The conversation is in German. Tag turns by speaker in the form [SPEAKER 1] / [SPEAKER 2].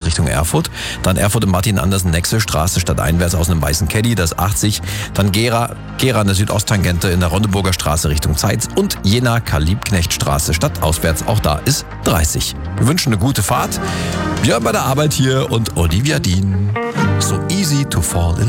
[SPEAKER 1] Richtung Erfurt. Dann Erfurt und Martin Andersen, Nexe Straße stadteinwärts aus einem weißen Caddy, das 80. Dann Gera an der Südosttangente in der Rondeburger Straße Richtung Zeitz. Und Jena Karl-Liebknecht-Straße stadtauswärts, auch da ist 30. Wir wünschen eine gute Fahrt. Björn bei der Arbeit hier und Olivia Dean. So easy to fall in